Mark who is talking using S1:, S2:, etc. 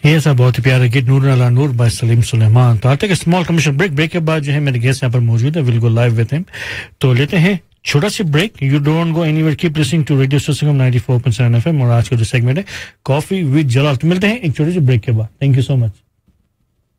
S1: ये सब बहुत ही प्यारा गीत नूर अला नूर बाय सलीम सुलेमान। तो आते हैं स्मॉल कमर्शियल ब्रेक के बाद जो है मेरे गेस्ट यहाँ पर मौजूद है, will go live with him. तो लेते हैं छोटा सी break. You don't go anywhere, keep listening to radio station 94.7 FM। और आज का जो सेगमेंट है कॉफी विद जलाल। तो मिलते हैं एक छोटे से ब्रेक के बाद। Thank you so much.